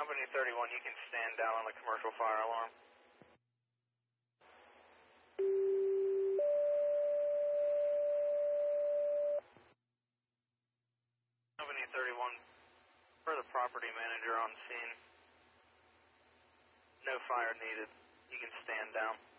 Company 31, you can stand down on the commercial fire alarm. Company 31, for the property manager on scene. No fire needed. You can stand down.